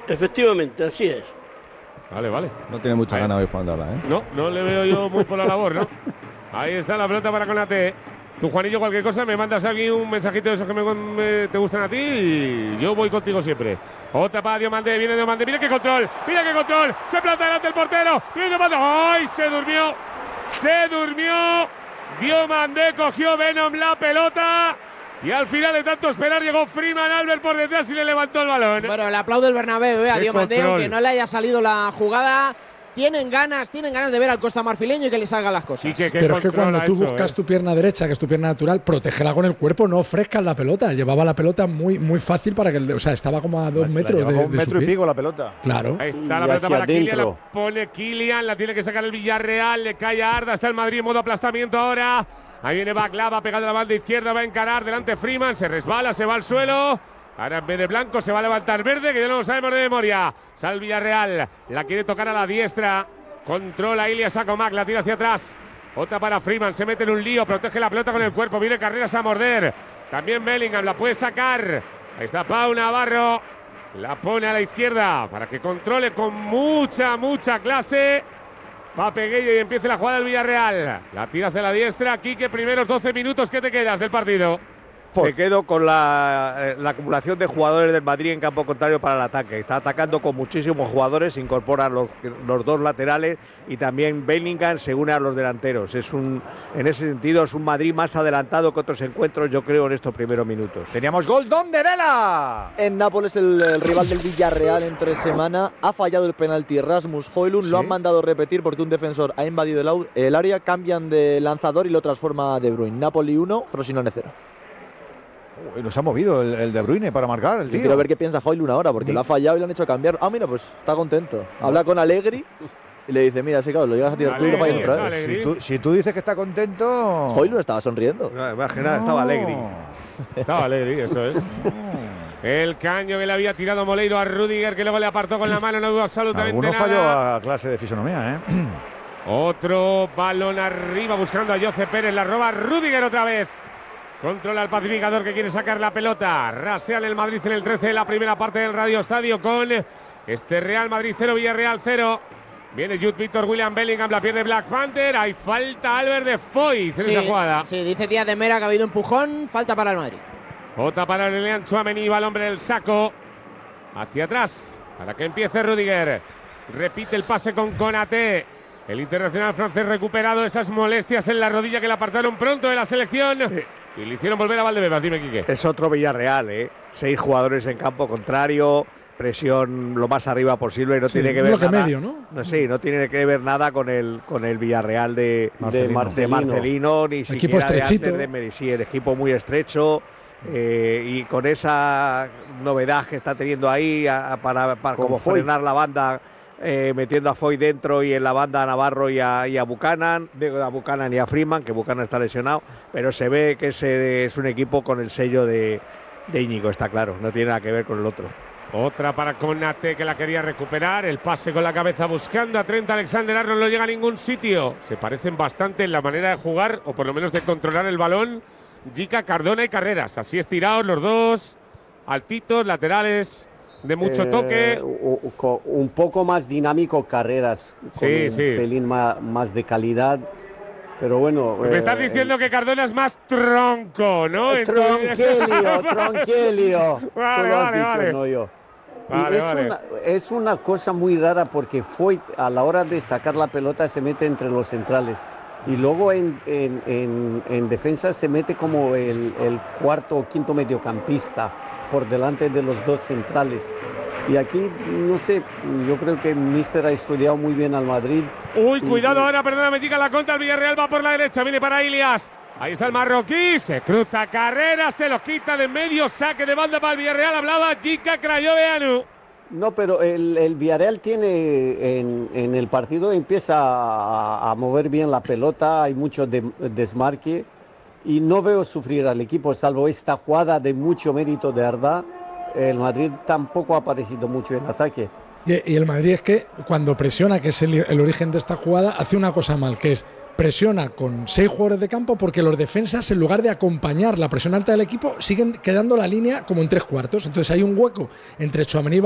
Efectivamente, así es. Vale, vale. No tiene mucha ganas hoy Juan de Habla, ¿eh? No le veo yo muy por la labor, ¿no? Ahí está la pelota para Konate. Tú, Juanillo, cualquier cosa, me mandas a mí un mensajito de esos que te gustan a ti y yo voy contigo siempre. Otra para Diomandé, viene Diomandé, mira qué control, se planta delante el portero, viene Diomandé, ¡ay! Se durmió, Diomandé cogió Venom la pelota y al final de tanto esperar llegó Freeman Albert por detrás y le levantó el balón. Bueno, le aplaudo el Bernabéu a Diomandé, aunque no le haya salido la jugada. Tienen ganas de ver al costamarfileño y que le salgan las cosas. Pero es que cuando tú buscas tu pierna derecha, que es tu pierna natural, protégela con el cuerpo, no ofrezcas la pelota. Llevaba la pelota muy, muy fácil para que, o sea, estaba como a 2 metros de un metro y pico la pelota. Claro. Ahí está la pelota para Kylian, la pone Kylian, la tiene que sacar el Villarreal, le cae a Arda, está el Madrid en modo aplastamiento ahora. Ahí viene Baklava, pegando a la banda izquierda, va a encarar delante Freeman, se resbala, se va al suelo. Ahora en vez de blanco se va a levantar verde, que ya no lo sabemos de memoria. Sale el Villarreal, la quiere tocar a la diestra. Controla Ilias Akomak, la tira hacia atrás. Otra para Freeman, se mete en un lío, protege la pelota con el cuerpo, viene Carreras a morder. También Bellingham la puede sacar. Ahí está Pau Navarro, la pone a la izquierda para que controle con mucha clase. Pape Gueye y empiece la jugada del Villarreal. La tira hacia la diestra. Quique, primeros 12 minutos, ¿qué te quedas del partido? Me quedo con la acumulación de jugadores del Madrid en campo contrario para el ataque. Está atacando con muchísimos jugadores, incorpora los 2 laterales y también Bellingham se une a los delanteros. En ese sentido es un Madrid más adelantado que otros encuentros, yo creo, en estos primeros minutos. Teníamos gol, ¿dónde Dela? En Nápoles, el rival del Villarreal entre semana ha fallado el penalti Rasmus Højlund, ¿sí? Lo han mandado repetir porque un defensor ha invadido el área, cambian de lanzador y lo transforma De Bruyne. Napoli 1, Frosinone 0. Nos ha movido el De Bruyne para marcar el tío. Quiero ver qué piensa Højlund ahora, porque lo ha fallado y lo han hecho cambiar. Ah, mira, pues está contento. Habla con Allegri y le dice, mira, sí, claro, lo llegas a tirar tú y lo fallas otra vez. Si tú dices que está contento… Højlund estaba sonriendo. Estaba Allegri. Estaba Allegri, eso es. El caño que le había tirado Moleiro a Rüdiger, que luego le apartó con la mano, no hubo absolutamente nada. Alguno falló a clase de fisonomía, ¿eh? Otro balón arriba buscando a Jose Pérez, la roba Rüdiger otra vez. Controla el pacificador que quiere sacar la pelota. Rasean el Madrid en el 13 de la primera parte del Radio Estadio con este Real Madrid 0, Villarreal 0. Viene Jude Víctor, William Bellingham, la pierde Black Panther. Hay falta Albert de Foyth en esa jugada. Sí, dice Díaz de Mera que ha habido empujón. Falta para el Madrid. Otra para Aurélien Tchouaméni, va el hombre del saco. Hacia atrás, para que empiece Rüdiger. Repite el pase con Konaté. El internacional francés recuperado esas molestias en la rodilla que le apartaron pronto de la selección. Y le hicieron volver a Valdebebas, dime, Quique. Es otro Villarreal, ¿eh? 6 jugadores en campo contrario, presión lo más arriba posible y no tiene que ver nada. Medio, ¿no? No tiene que ver nada con el Villarreal de Marcelino, ni siquiera equipo estrechito. De Merisier, el equipo muy estrecho. Y con esa novedad que está teniendo ahí para como frenar la banda, metiendo a Foyth dentro y en la banda a Navarro y a Buchanan, a Buchanan y a Freeman, que Buchanan está lesionado, pero se ve que es un equipo con el sello de Íñigo, está claro, no tiene nada que ver con el otro. Otra para Konaté, que la quería recuperar, el pase con la cabeza buscando a Trent Alexander-Arnold, no llega a ningún sitio. Se parecen bastante en la manera de jugar, o por lo menos de controlar el balón, Jica, Cardona y Carreras, así estirados los dos, altitos, laterales, de mucho toque. Un poco más dinámico Carreras, con un pelín más de calidad, pero bueno. Me estás diciendo que Cardona es más tronco, ¿no? Tronquilio. Vale, tú lo has dicho, no yo. Es una cosa muy rara porque Foyth a la hora de sacar la pelota se mete entre los centrales y luego en defensa se mete como el cuarto o quinto mediocampista por delante de los 2 centrales. Y aquí, no sé, yo creo que el míster ha estudiado muy bien al Madrid. Uy, cuidado ahora, perdóname, chica, la contra, el Villarreal va por la derecha, viene para Ilias. Ahí está el marroquí, se cruza Carreras, se lo quita de medio, saque de banda para el Villarreal, hablaba Jica Crayoveanu. No, pero el Villarreal tiene en el partido, empieza a mover bien la pelota, hay mucho desmarque y no veo sufrir al equipo, salvo esta jugada de mucho mérito de Arda. El Madrid tampoco ha aparecido mucho en ataque. Y el Madrid es que cuando presiona, que es el origen de esta jugada, hace una cosa mal, que es presiona con 6 jugadores de campo porque los defensas, en lugar de acompañar la presión alta del equipo, siguen quedando la línea como en 3 cuartos. Entonces hay un hueco entre Tchouaméni